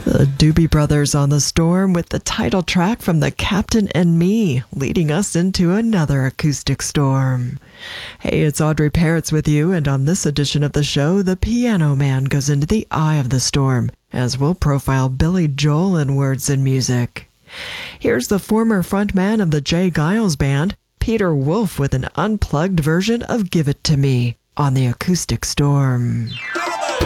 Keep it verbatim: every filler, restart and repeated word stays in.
The Doobie Brothers on the Storm with the title track from The Captain and Me, leading us into another acoustic storm. Hey, it's Audrey Parrots with you, and on this edition of the show, the Piano Man goes into the eye of the storm, as we'll profile Billy Joel in Words and Music. Here's the former frontman of the Jay Giles Band, Peter Wolf, with an unplugged version of Give It To Me on the Acoustic Storm.